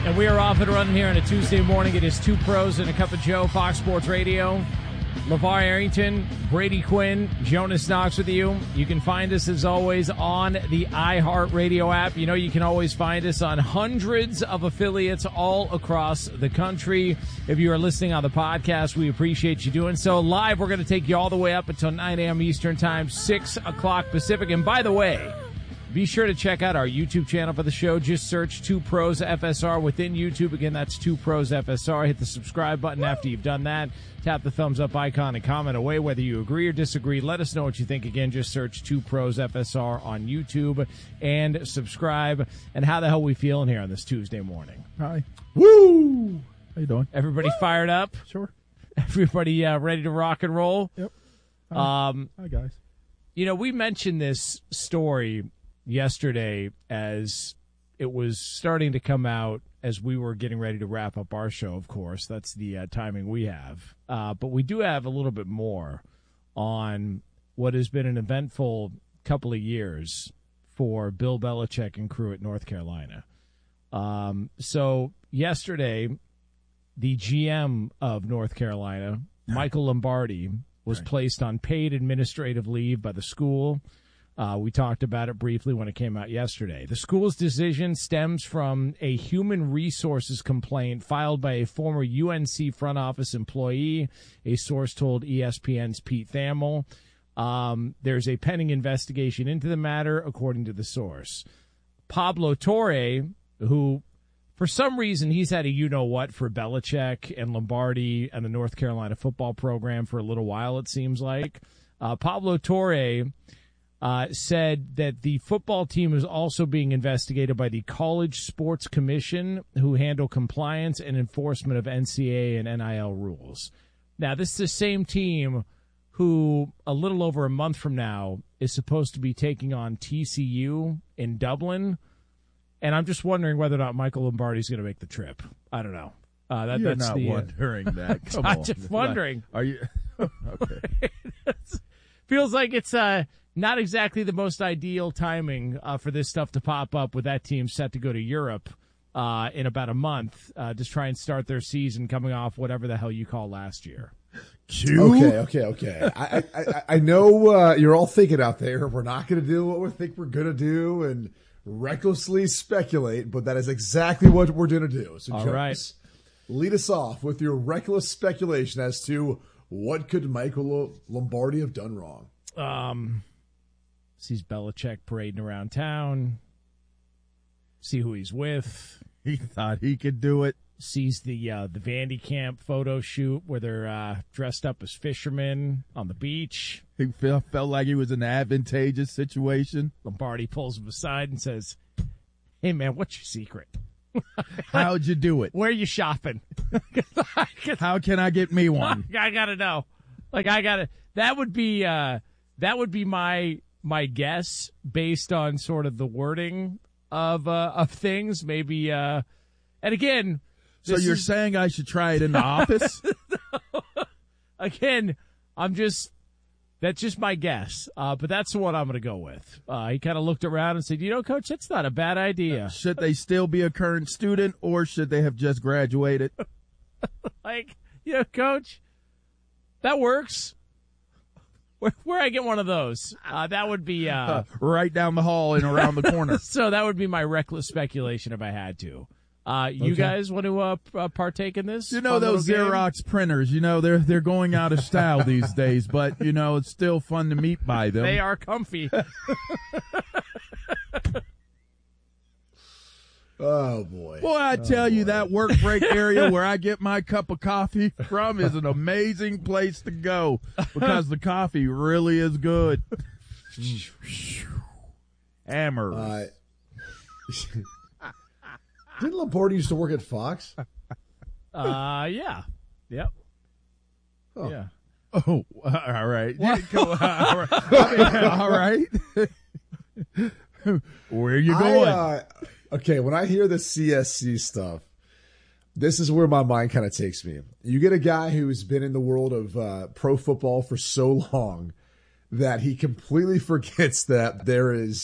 And we are off and running here on a Tuesday morning. It is Two Pros and a Cup of Joe, Fox Sports Radio. LeVar Arrington, Brady Quinn, Jonas Knox with you. You can find us, as always, on the iHeartRadio app. You know you can always find us on hundreds of affiliates all across the country. If you are listening on the podcast, we appreciate you doing so. Live, we're going to take you all the way up until 9 a.m. Eastern Time, 6 o'clock Pacific. And by the way, be sure to check out our YouTube channel for the show. Just search Two Pros FSR within YouTube. Again, that's Two Pros FSR. Hit the subscribe button after you've done that. Tap the thumbs up icon and comment away whether you agree or disagree. Let us know what you think. Again, just search Two Pros FSR on YouTube and subscribe. And how the hell we feeling here on this Tuesday morning? Hi. Woo! How you doing? Everybody fired up? Sure. Everybody ready to rock and roll? Yep. Hi, guys. You know, we mentioned this story yesterday as it was starting to come out as we were getting ready to wrap up our show, of course. That's the timing we have. But we do have a little bit more on what has been an eventful couple of years for Bill Belichick and crew at North Carolina. So yesterday, the GM of North Carolina, Michael Lombardi, was placed on paid administrative leave by the school. We talked about it briefly when it came out yesterday. The school's decision stems from a human resources complaint filed by a former UNC front office employee, a source told ESPN's Pete Thamel. There's a pending investigation into the matter, according to the source. Pablo Torre, who for some reason he's had a you-know-what for Belichick and Lombardi and the North Carolina football program for a little while, it seems like. Pablo Torre said that the football team is also being investigated by the College Sports Commission, who handle compliance and enforcement of NCAA and NIL rules. Now, this is the same team who, a little over a month from now, is supposed to be taking on TCU in Dublin. And I'm just wondering whether or not Michael Lombardi is going to make the trip. I don't know. You're that's not wondering that. Come I'm on. just wondering. Are you? Okay. Feels like it's not exactly the most ideal timing for this stuff to pop up with that team set to go to Europe in about a month, just try and start their season coming off whatever the hell you call last year. Okay. I know you're all thinking out there, we're not going to do what we think we're going to do and recklessly speculate, but that is exactly what we're going to do. So, all Jones, right. Lead us off with your reckless speculation as to what could Michael Lombardi have done wrong. Sees Belichick parading around town. See who he's with. He thought he could do it. Sees the Vandy Camp photo shoot where they're dressed up as fishermen on the beach. He felt like he was in an advantageous situation. Lombardi pulls him aside and says, "Hey, man, what's your secret? How'd you do it? Where are you shopping? How can I get me one? I gotta know. That would be my guess based on sort of the wording of things. Maybe, and again, so you're saying I should try it in the office? No. Again, that's just my guess. But that's the one I'm going to go with. He kind of looked around and said, Coach, that's not a bad idea. Should they still be a current student or should they have just graduated? Coach, that works. Where I get one of those, that would be right down the hall and around the corner. So that would be my reckless speculation if I had to. You guys want to partake in this? Those Xerox printers, they're going out of style these days, but, it's still fun to meet by them. They are comfy. Oh, boy. Boy, I tell you, that work break area where I get my cup of coffee from is an amazing place to go because the coffee really is good. Hammer. Didn't Lombardi used to work at Fox? Yeah. Yep. Oh. Yeah. Oh, all right. All right. Where are you going? Okay, when I hear the CSC stuff, this is where my mind kind of takes me. You get a guy who's been in the world of pro football for so long that he completely forgets that there is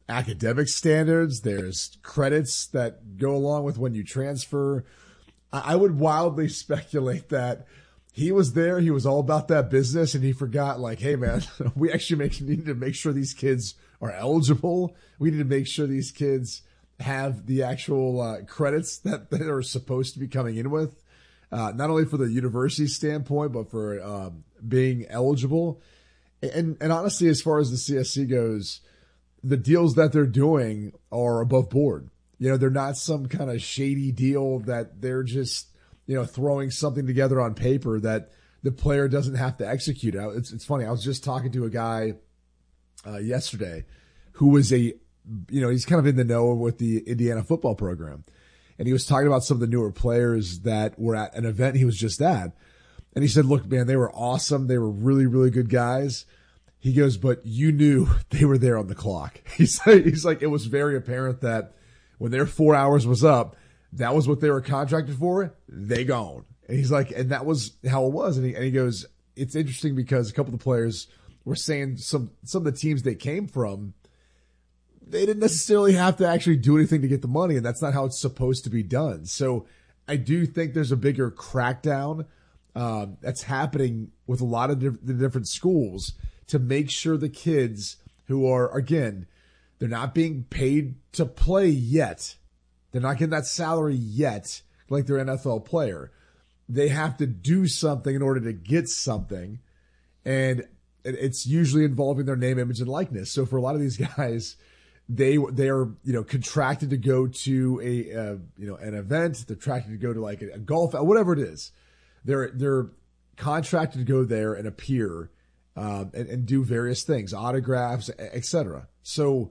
academic standards. There's credits that go along with when you transfer. I would wildly speculate that he was there. He was all about that business, and he forgot, like, hey, man, we actually need to make sure these kids are eligible. We need to make sure these kids have the actual credits that are supposed to be coming in with, not only for the university standpoint, but for being eligible. And honestly, as far as the CSC goes, the deals that they're doing are above board. They're not some kind of shady deal that they're just, throwing something together on paper that the player doesn't have to execute. It's funny. I was just talking to a guy yesterday who was he's kind of in the know with the Indiana football program. And he was talking about some of the newer players that were at an event he was just at. And he said, look, man, they were awesome. They were really, really good guys. He goes, but you knew they were there on the clock. He's like, it was very apparent that when their 4 hours was up, that was what they were contracted for. They gone. And he's like, and that was how it was. And he goes, it's interesting because a couple of the players were saying some of the teams they came from, they didn't necessarily have to actually do anything to get the money, and that's not how it's supposed to be done. So I do think there's a bigger crackdown that's happening with a lot of the different schools to make sure the kids who are, again, they're not being paid to play yet. They're not getting that salary yet like they're an NFL player. They have to do something in order to get something, and it's usually involving their name, image, and likeness. So for a lot of these guys, they are contracted to go to an event. They're contracted to go to like a golf, whatever it is. They're contracted to go there and appear and do various things, autographs, etc. So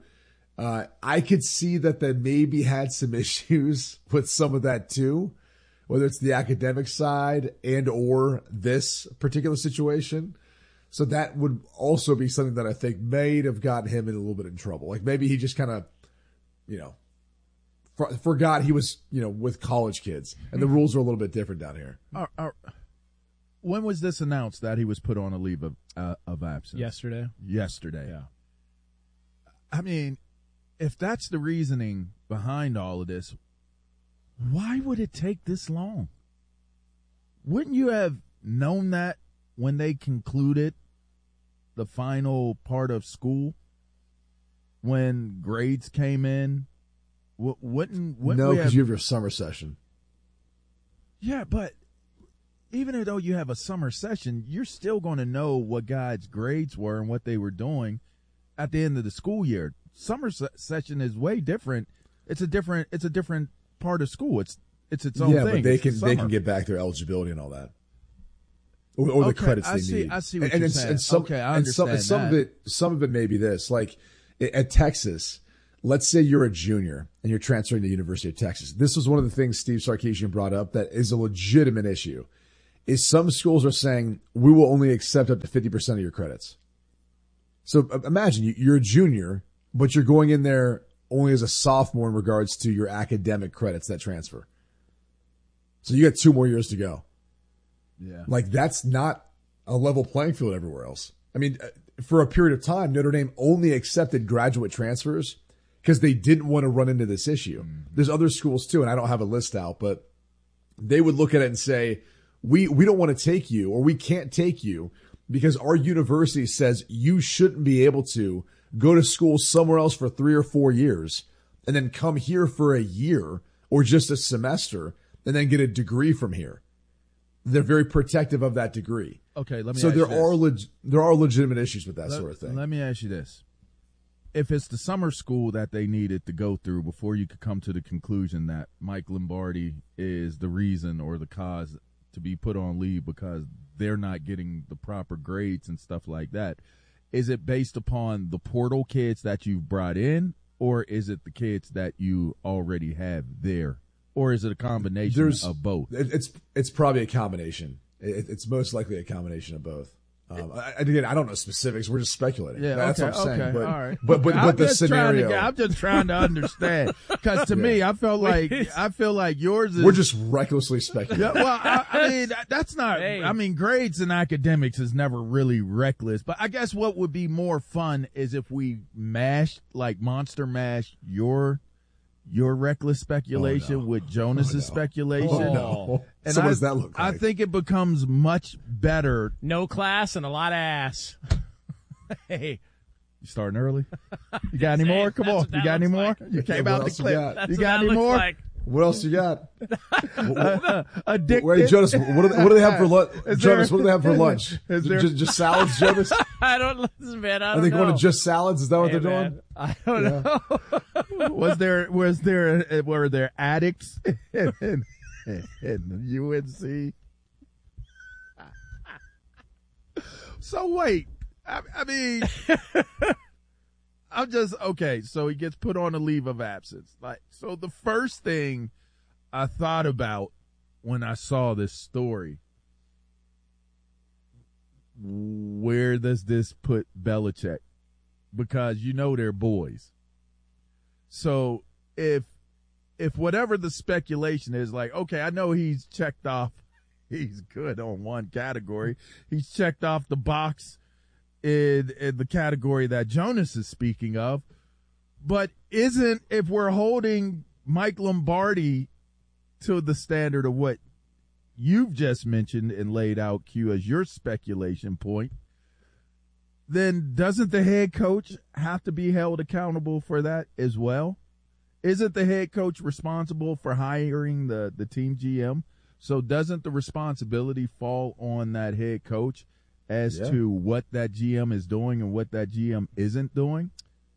I could see that they maybe had some issues with some of that too, whether it's the academic side and or this particular situation. So that would also be something that I think may have gotten him in a little bit in trouble. Like maybe he just kind of, forgot he was, with college kids, and the rules are a little bit different down here. When was this announced that he was put on a leave of absence? Yesterday. Yeah. I mean, if that's the reasoning behind all of this, why would it take this long? Wouldn't you have known that when they concluded the final part of school, when grades came in? Wouldn't no, because you have your summer session. Yeah, but even though you have a summer session, you're still going to know what guys' grades were and what they were doing at the end of the school year. Summer session is way different. It's a different part of school. It's its own thing. Yeah, but they can get back their eligibility and all that. Or the credits they need. I see what you're saying. I understand some of it may be this. Like at Texas, let's say you're a junior and you're transferring to the University of Texas. This was one of the things Steve Sarkisian brought up that is a legitimate issue. Is some schools are saying we will only accept up to 50% of your credits. So imagine you're a junior, but you're going in there only as a sophomore in regards to your academic credits that transfer. So you got 2 more years to go. Yeah. Like that's not a level playing field everywhere else. I mean, for a period of time, Notre Dame only accepted graduate transfers because they didn't want to run into this issue. Mm-hmm. There's other schools too, and I don't have a list out, but they would look at it and say, we don't want to take you, or we can't take you because our university says you shouldn't be able to go to school somewhere else for 3 or 4 years and then come here for a year or just a semester and then get a degree from here. They're very protective of that degree. Okay, let me so ask there you this. there are legitimate issues with that sort of thing. Let me ask you this. If it's the summer school that they needed to go through before you could come to the conclusion that Mike Lombardi is the reason or the cause to be put on leave because they're not getting the proper grades and stuff like that, is it based upon the portal kids that you've brought in, or is it the kids that you already have there? Or is it a combination of both? It's probably a combination. It's most likely a combination of both. Again, I don't know specifics. We're just speculating. Yeah, That's okay, what I'm saying. okay, But, all right. but the scenario. I'm just trying to understand because to me, I feel like yours is. We're just recklessly speculating. Yeah, well, I mean, that's not. Hey. I mean, grades in academics is never really reckless. But I guess what would be more fun is if we monster mash your reckless speculation with Jonas's speculation. Oh, no. And So what does that look I like? think it becomes much better. No class and a lot of ass. Hey, You starting early? You got any more? Come That's on. what You that got any looks more? like. You came What out the else you clip. got? that's You what got that any looks more? like. What else you got? Addicted. Wait, Jonas, what do they have for lunch? Jonas, what do they have for lunch? Is there- Just salads, Jonas? I don't listen, man. I Are don't they know. going to just salads? Is that what Hey, they're man, doing? I don't know. Were there addicts in UNC? So wait, I mean, I'm just okay. So he gets put on a leave of absence. So the first thing I thought about when I saw this story, where does this put Belichick? Because they're boys. So if whatever the speculation is, okay, I know he's checked off, he's good on one category. He's checked off the box in the category that Jonas is speaking of. But if we're holding Mike Lombardi to the standard of what you've just mentioned and laid out, Q, as your speculation point, then doesn't the head coach have to be held accountable for that as well? Isn't the head coach responsible for hiring the team GM? So doesn't the responsibility fall on that head coach as to what that GM is doing and what that GM isn't doing?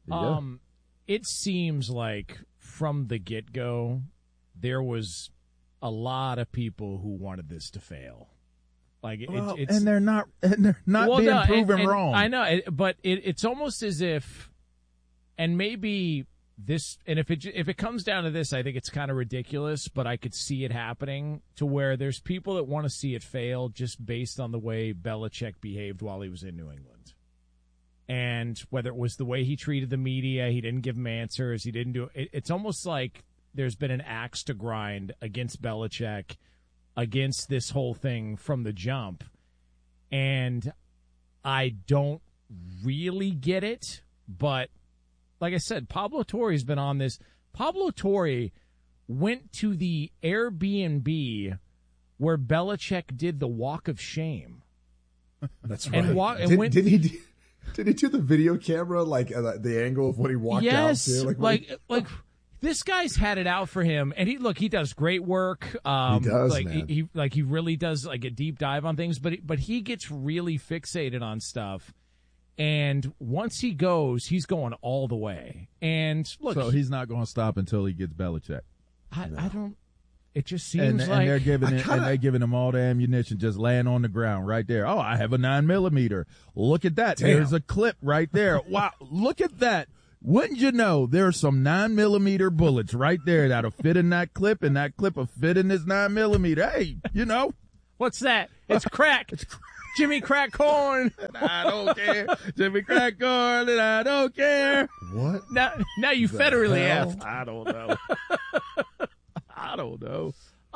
It seems like from the get-go, there was a lot of people who wanted this to fail. And they're not being proven wrong. I know, but it's almost as if, and maybe this, and if it comes down to this, I think it's kind of ridiculous, but I could see it happening to where there's people that want to see it fail just based on the way Belichick behaved while he was in New England. And whether it was the way he treated the media, he didn't give them answers, he didn't do it. It's almost like there's been an axe to grind against Belichick, against this whole thing from the jump. And I don't really get it, but like I said, Pablo Torre's been on this. Pablo Torre went to the Airbnb where Belichick did the walk of shame. That's right. And did he do the video camera, the angle of when he walked out? Yes, like this guy's had it out for him, and he does great work. He does, man. He really does a deep dive on things, but he gets really fixated on stuff. And once he goes, he's going all the way. And look, so he's not going to stop until he gets Belichick. I don't. It just seems and like they're giving him all the ammunition, just laying on the ground right there. Oh, I have a 9mm. Look at that. Damn. There's a clip right there. Wow, look at that. Wouldn't you know, there's some 9mm bullets right there that'll fit in that clip, and that clip will fit in this 9mm. Hey, what's that? It's crack. Jimmy Crack Corn. I don't care. Jimmy Crack Corn, and I don't care. What? Now you federally hell? effed. I don't know. I don't know.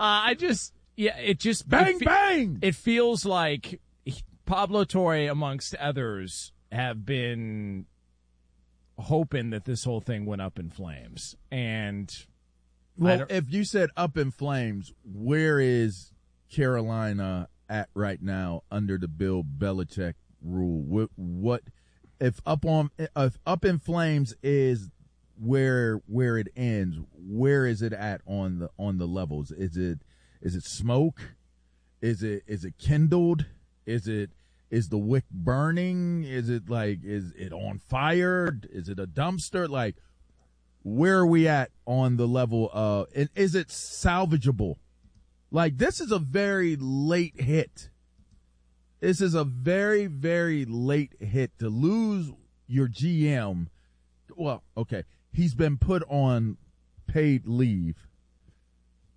It just Bang, bang. It feels like Pablo Torre, amongst others, have been hoping that this whole thing went up in flames. And if you said up in flames, where is Carolina at right now under the Bill Belichick rule? What if up in flames is where it ends? Where is it at on the levels? Is it smoke? Is it kindled? Is the wick burning? Is it on fire? Is it a dumpster? Where are we at on the level of, and is it salvageable? This is a very late hit. This is a very, very late hit to lose your GM. Well, okay. He's been put on paid leave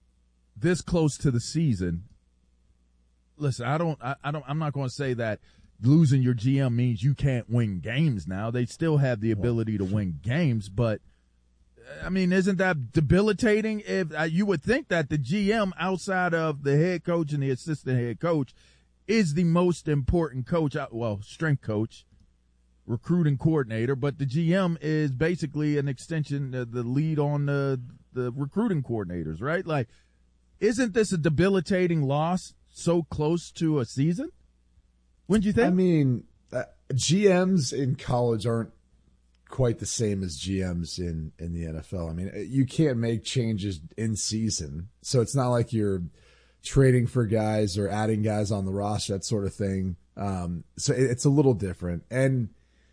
this close to the season. Listen, I'm not going to say that losing your GM means you can't win games now. They still have the ability to win games, but I mean, isn't that debilitating? If you would think that the GM outside of the head coach and the assistant head coach is the most important coach, well, strength coach, recruiting coordinator, but the GM is basically an extension, the lead on the recruiting coordinators, right? Like, isn't this a debilitating loss so close to a season? Wouldn't you think? I mean, GMs in college aren't quite the same as GMs in the NFL. I mean, you can't make changes in season, so it's not like you're trading for guys or adding guys on the roster, that sort of thing. So it's a little different. And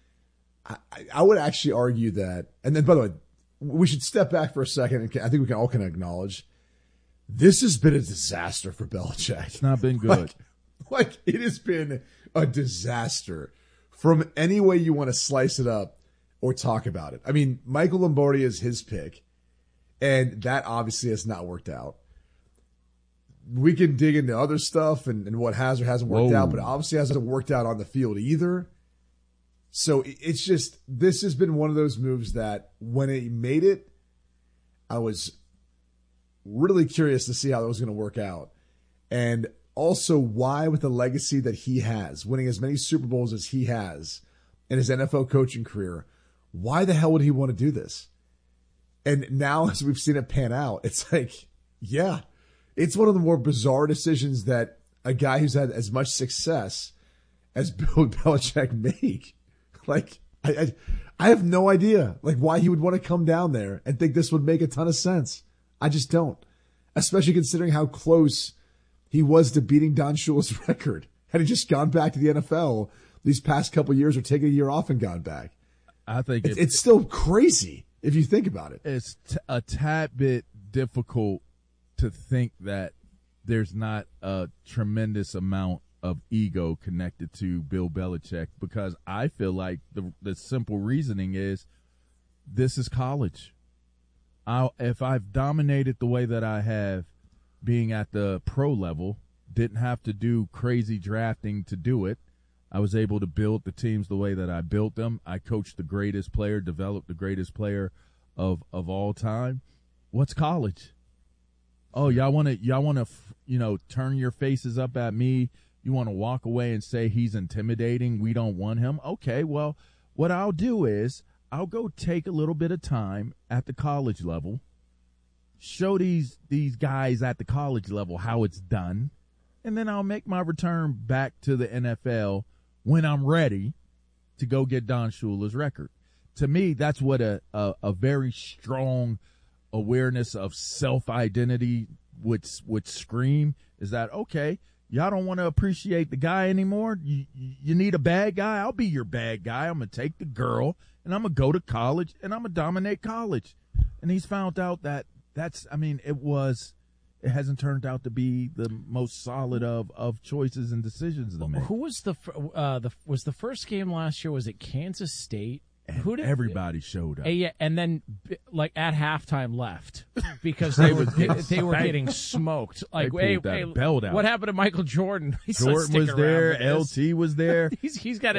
I would actually argue that, and then by the way, we should step back for a second. And I think we can all acknowledge this has been a disaster for Belichick. It's not been good. Like it has been a disaster from any way you want to slice it up or talk about it. I mean, Michael Lombardi is his pick, and that obviously has not worked out. We can dig into other stuff and what has or hasn't worked out, but it obviously hasn't worked out on the field either. So it's just, this has been one of those moves that when it made it, I was really curious to see how that was going to work out. And also why, with the legacy that he has, winning as many Super Bowls as he has in his NFL coaching career, why the hell would he want to do this? And now, as we've seen it pan out, it's like, yeah, it's one of the more bizarre decisions that a guy who's had as much success as Bill Belichick make. Like, I have no idea, like, why he would want to come down there and think this would make a ton of sense. I just don't, especially considering how close he was to beating Don Shula's record. Had he just gone back to the NFL these past couple of years or taken a year off and gone back. I think it's still crazy if you think about it. It's a tad bit difficult to think that there's not a tremendous amount of ego connected to Bill Belichick, because I feel like the simple reasoning is this is college. If I've dominated the way that I have, being at the pro level, didn't have to do crazy drafting to do it. I was able to build the teams the way that I built them. I coached the greatest player, developed the greatest player of all time. What's college? Oh, y'all want to, turn your faces up at me. You want to walk away and say he's intimidating. We don't want him. Okay, well, what I'll do is I'll go take a little bit of time at the college level, show these guys at the college level how it's done, and then I'll make my return back to the NFL when I'm ready to go get Don Shula's record. To me, that's what a very strong awareness of self-identity would scream, is that, okay, y'all don't want to appreciate the guy anymore? You need a bad guy? I'll be your bad guy. I'm going to take the girl, and I'm going to go to college, and I'm going to dominate college. And he's found out that it hasn't turned out to be the most solid of choices and decisions to make. Who was was the first game last year? Was it Kansas State? And everybody showed up. Yeah, and then like at halftime left because they were getting smoked. Like, hey, belt out. What happened to Michael Jordan? Jordan was there. LT was there. He's got